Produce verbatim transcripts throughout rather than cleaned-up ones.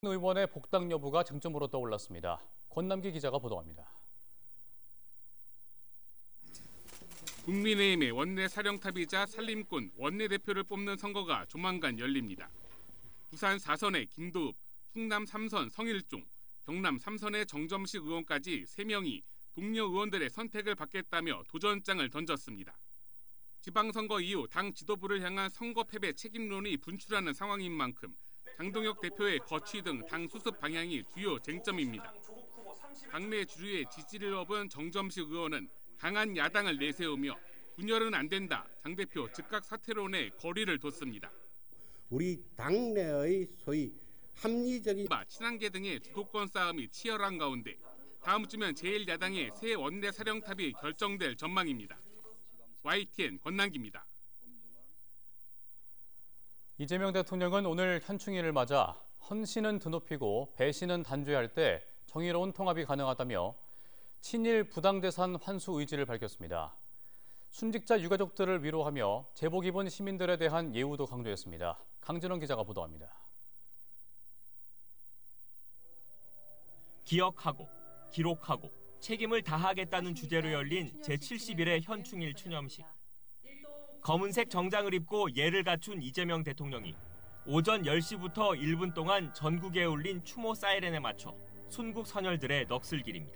의원의 복당 여부가 쟁점으로 떠올랐습니다. 권남기 기자가 보도합니다. 국민의힘의 원내 사령탑이자 살림꾼 원내대표를 뽑는 선거가 조만간 열립니다. 부산 사 선의 김도읍, 충남 삼 선 성일종, 경남 삼 선의 정점식 의원까지 세 명이 동료 의원들의 선택을 받겠다며 도전장을 던졌습니다. 지방선거 이후 당 지도부를 향한 선거 패배 책임론이 분출하는 상황인 만큼 장동혁 대표의 거취 등 당 수습 방향이 주요 쟁점입니다. 당내 주류의 지지를 얻은 정점식 의원은 강한 야당을 내세우며 분열은 안 된다, 장 대표 즉각 사퇴론에 거리를 뒀습니다. 우리 당내의 소위 합리적인 친한계 등의 주도권 싸움이 치열한 가운데 다음 주면 제일 야당의 새 원내 사령탑이 결정될 전망입니다. 와이티엔 권남기입니다. 이재명 대통령은 오늘 현충일을 맞아 헌신은 드높이고 배신은 단죄할 때 정의로운 통합이 가능하다며 친일 부당대산 환수 의지를 밝혔습니다. 순직자 유가족들을 위로하며 제복 입은 시민들에 대한 예우도 강조했습니다. 강진원 기자가 보도합니다. 기억하고 기록하고 책임을 다하겠다는 주제로 열린 제칠십 일의 현충일 추념식. 검은색 정장을 입고 예를 갖춘 이재명 대통령이 오전 열 시부터 일 분 동안 전국에 울린 추모 사이렌에 맞춰 순국 선열들의 넋을 기립니다.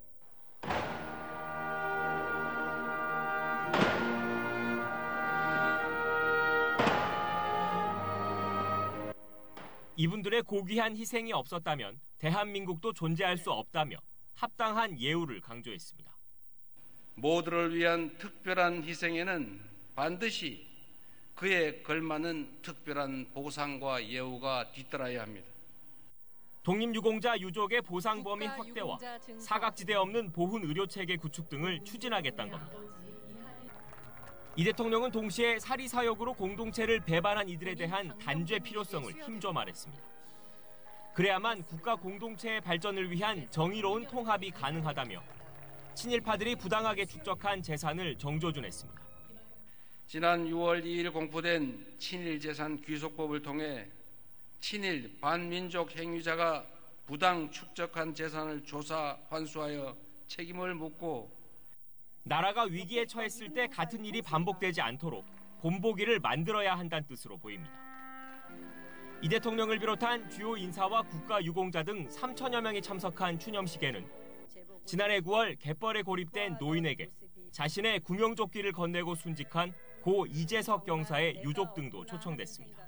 이분들의 고귀한 희생이 없었다면 대한민국도 존재할 수 없다며 합당한 예우를 강조했습니다. 모두를 위한 특별한 희생에는 반드시 그에 걸맞는 특별한 보상과 예우가 뒤따라야 합니다. 독립유공자 유족의 보상 범위 확대와 사각지대 없는 보훈 의료체계 구축 등을 추진하겠다는 겁니다. 이 대통령은 동시에 사리사욕으로 공동체를 배반한 이들에 대한 단죄 필요성을 힘줘 말했습니다. 그래야만 국가 공동체의 발전을 위한 정의로운 통합이 가능하다며 친일파들이 부당하게 축적한 재산을 정조준했습니다. 지난 유월 이일 공포된 친일재산 귀속법을 통해 친일 반민족 행위자가 부당 축적한 재산을 조사 환수하여 책임을 묻고 나라가 위기에 처했을 때 같은 일이 반복되지 않도록 본보기를 만들어야 한다는 뜻으로 보입니다. 이 대통령을 비롯한 주요 인사와 국가유공자 등 삼천여 명이 참석한 추념식에는 지난해 구월 갯벌에 고립된 노인에게 자신의 구명조끼를 건네고 순직한 고 이재석 경사의 유족 등도 초청됐습니다.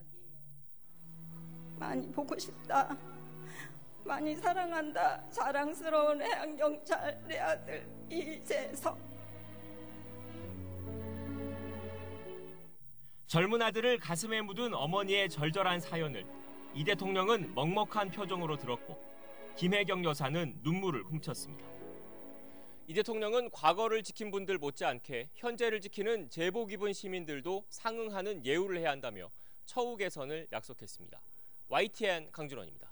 많이 보고 싶다. 많이 사랑한다. 자랑스러운 해양경찰 내 아들 이재석. 젊은 아들을 가슴에 묻은 어머니의 절절한 사연을 이 대통령은 먹먹한 표정으로 들었고 김혜경 여사는 눈물을 훔쳤습니다. 이 대통령은 과거를 지킨 분들 못지않게 현재를 지키는 제복 입은 시민들도 상응하는 예우를 해야 한다며 처우 개선을 약속했습니다. 와이티엔 강준원입니다.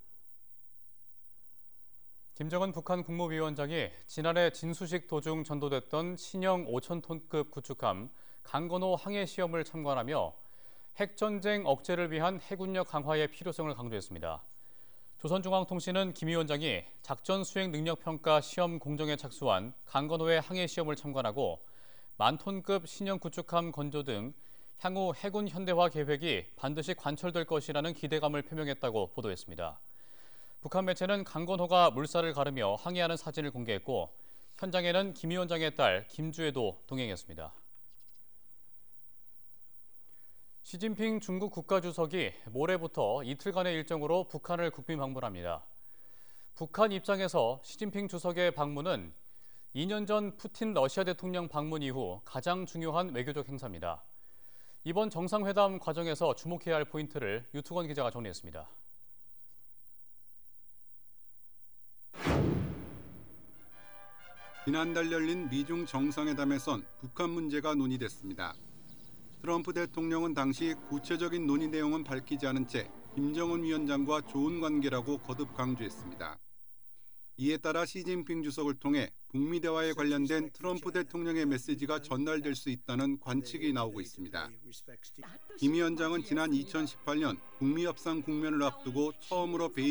김정은 북한 국무위원장이 지난해 진수식 도중 전도됐던 신형 오천 톤급 구축함 강건호 항해 시험을 참관하며 핵전쟁 억제를 위한 해군력 강화의 필요성을 강조했습니다. 조선중앙통신은 김 위원장이 작전 수행 능력 평가 시험 공정에 착수한 강건호의 항해 시험을 참관하고 만 톤급 신형 구축함 건조 등 향후 해군 현대화 계획이 반드시 관철될 것이라는 기대감을 표명했다고 보도했습니다. 북한 매체는 강건호가 물살을 가르며 항해하는 사진을 공개했고 현장에는 김 위원장의 딸 김주애도 동행했습니다. 시진핑 중국 국가주석이 모레부터 이틀간의 일정으로 북한을 국빈 방문합니다. 북한 입장에서 시진핑 주석의 방문은 이 년 전 푸틴 러시아 대통령 방문 이후 가장 중요한 외교적 행사입니다. 이번 정상회담 과정에서 주목해야 할 포인트를 유튜건 기자가 정리했습니다. 지난달 열린 미중 정상회담에선 북한 문제가 논의됐습니다. 트럼프 대통령은 당시 구체적인 논의 내용은 밝히지 않은 채 김정은 위원장과 좋은 관계라고 거듭 강조했습니다. 이에 따라 시진핑 주석을 통해 북미 대화에 관련된 트럼프 대통령의 메시지가 전달될 수 있다는 관측이 나오고 있습니다. 김 위원장은 지난 이천십팔 년 북미 협상 국면을 앞두고 처음으로 베이징